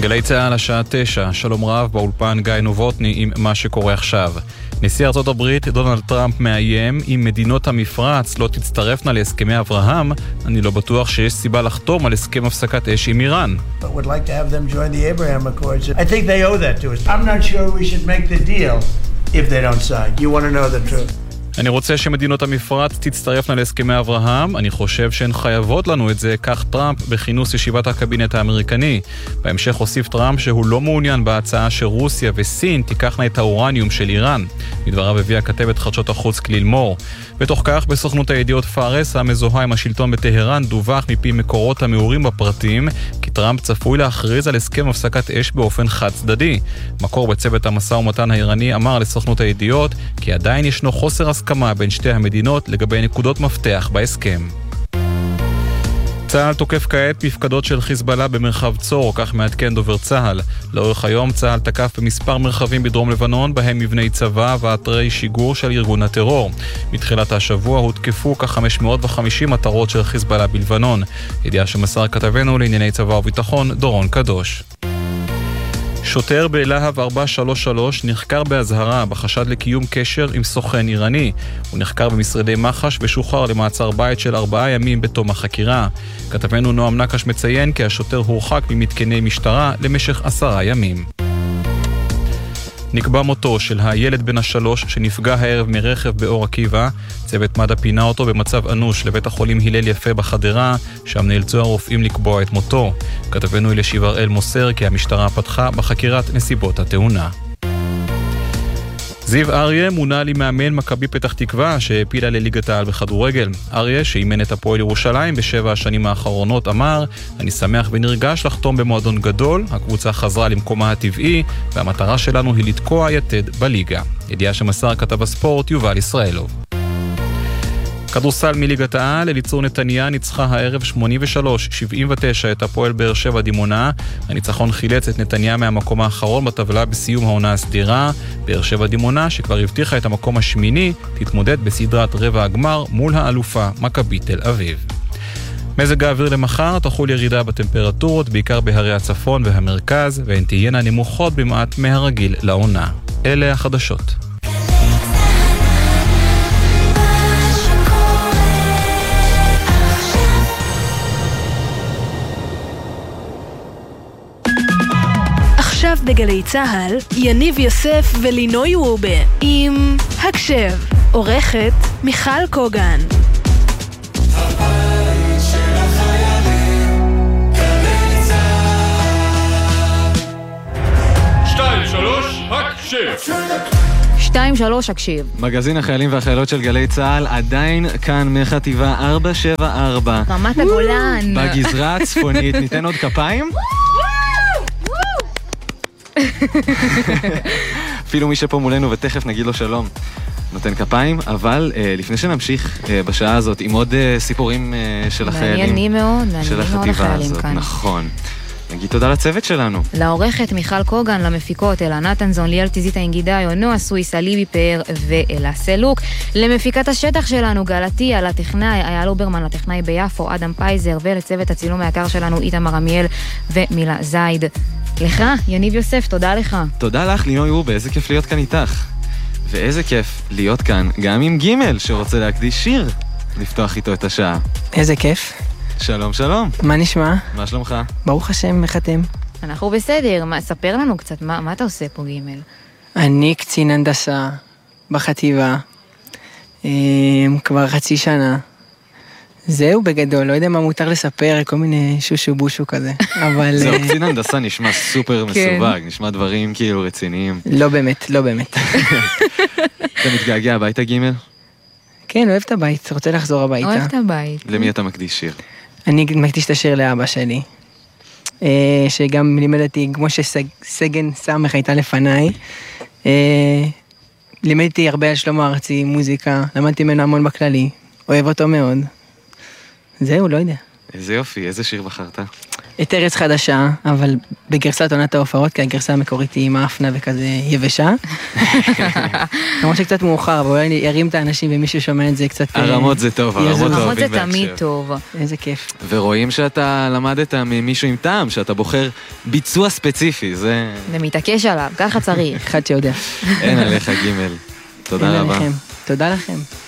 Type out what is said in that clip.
גלי צהל השעה 9, שלום רב באולפן גיא נובוטני עם מה שקורה עכשיו. נשיא ארצות הברית דונלד טראמפ מאיים אם מדינות המפרץ לא תצטרפנה להסכמי אברהם, אני לא בטוח שיש סיבה לחתום על הסכם הפסקת אש עם איראן. But would like to have them join the Abraham Accords. I think they owe that to us. I'm not sure we should make the deal if they don't sign. You want to know the truth. אני רוצה שמדינות המפרץ תצטרפנה להסכמי אברהם, אני חושב שהן חייבות לנו את זה, כך טראמפ בכינוס ישיבת הקבינט האמריקני. בהמשך הוסיף טראמפ שהוא לא מעוניין בהצעה שרוסיה וסין תיקחנה את האורניום של איראן. מדבריו הביאה כתבת חדשות החוץ כליל מור. בתוך כך, בסוכנות הידיעות פארס, המזוהה עם השלטון בטהרן, דווח מפי מקורות המעורים בפרטים, כי טראמפ צפוי להכריז על הסכם הפסקת אש באופן חד צדדי. מקור בצוות המשא ומתן האיראני אמר לסוכנות הידיעות, כי עדיין ישנו חוסר הסכמה בין שתי המדינות לגבי נקודות מפתח בהסכם. צה"ל תוקף כעת מפקדות של חיזבאללה במרחב צור, כך מעדכן דובר צה"ל. לאורך היום צה"ל תקף במספר מרחבים בדרום לבנון, בהם מבני צבא ואתרי שיגור של ארגון הטרור. מתחילת השבוע הותקפו כ-550 מטרות של חיזבאללה בלבנון. ידיעה שמסר כתבנו לענייני צבא וביטחון דורון קדוש. שוטר בלהב 433 נחקר בהזהרה בחשד לקיום קשר עם סוכן איראני. הוא נחקר במשרדי מח"ש ושוחרר למעצר בית של 4 ימים בתום החקירה. כתבנו נועם נקש מציין כי השוטר הורחק ממתקני משטרה למשך 10 ימים. נקבע מותו של הילד בן ה3 שנפגע הערב מרכב באור עקיבא. צוות מד"א פינה אותו במצב אנוש לבית החולים הלל יפה בחדרה, שם נאלצו הרופאים לקבוע את מותו. כתבנו אלישיב הראל מוסר כי המשטרה פתחה בחקירת נסיבות התאונה. זיו אריה מונה למאמן מכבי פתח תקווה שהפילה לליגת העל בכדורגל. אריה, שאימן את הפועל ירושלים ב7 השנים האחרונות, אמר, אני שמח ונרגש לחתום במועדון גדול, הקבוצה חזרה למקומה הטבעי, והמטרה שלנו היא לתקוע יתד בליגה. ידיעה שמסר כתב הספורט יובל ישראלוב. כדורסל מליגת העל, אליצור נתניה ניצחה הערב 83-79 את הפועל באר שבע דימונה. הניצחון חילץ את נתניה מהמקום האחרון בטבלה בסיום העונה הסדירה. באר שבע דימונה, שכבר הבטיחה את המקום השמיני, תתמודד בסדרת רבע הגמר מול האלופה מכבי תל אביב. מזג האוויר למחר, תחול ירידה בטמפרטורות, בעיקר בהרי הצפון והמרכז, והן תהיינה נמוכות במעט מהרגיל לעונה. אלה החדשות. עכשיו בגלי צהל, יניב יוסף ולינוי רובה עם הקשב, עורכת מיכל קוגן. הבית של החיילים, גלי צהל. 2-3, הקשב. 2-3 הקשיב. מגזין החיילים והחיילות של גלי צהל עדיין כאן מחטיבה 474. רמת הגולן. בגזרה הצפונית. ניתן עוד כפיים? אפילו מי שפה מולנו ותכף נגיד לו שלום נותן כפיים, אבל לפני שנמשיך בשעה הזאת עם עוד סיפורים של החיילים. מעניינים מאוד, של החטיבה הזאת, נכון. נגיד תודה לצוות שלנו. לעורכת מיכל קוגן, למפיקות אלה נתנזון, ליאל תזיטה אינגידאיו, נועה סוויסה, ליבי פאר ואלה סלוק. למפיקת השטח שלנו, גלתיה, לטכנאי, אייל אוברמן, לטכנאי ביפו, אדם פייזר, ולצוות הצילום היקר שלנו, איתמר עמיאל ומילה זייד. לך, יניב יוסף, תודה לך. תודה לך, לינוי רובה, איזה כיף להיות כאן איתך. ואיזה כיף להיות כאן גם עם גימל שרוצה להקדיש שיר לפתוח איתו את השעה. איזה כיף. שלום, שלום. מה נשמע? מה שלומך? ברוך השם, איך אתם? אנחנו בסדר, ספר לנו קצת, מה אתה עושה פה גימל? אני קצין הנדסה בחטיבה, כבר חצי שנה. זהו בגדול, לא יודע מה מותר לספר, כל מיני שושו בושו כזה, אבל... זהו, קצין הנדסה נשמע סופר מסובג, נשמע דברים כאילו רציניים. לא באמת, לא באמת. אתה מתגעגע הביתה גימל? כן, אוהב את הבית, רוצה לחזור הביתה. אוהב את הבית. למי אתה מקדיש שיר? אני מקדיש את השיר לאבא שלי, שגם לימד אותי, כמו שסגן סמך הייתה לפניי, לימדתי הרבה על שלמה ארצי, מוזיקה, למדתי ממנו המון בכללי, אוהב אותו מאוד. זהו, לא יודע. איזה יופי, איזה שיר בחרת? את ארץ חדשה, אבל בגרסת עונת ההופעות, כי הגרסה המקורית היא מאפנה וכזה יבשה. למרות שקצת מאוחר, אבל אולי ירים את האנשים ומישהו שומע את זה קצת... הרמות זה טוב, הרמות זה תמיד טוב. איזה כיף. ורואים שאתה למדת ממישהו עם טעם, שאתה בוחר ביצוע ספציפי, זה... ומתעקש עליו, ככה צריך. אחד שיודע. אין עליך ג'. תודה רבה. תודה לכם.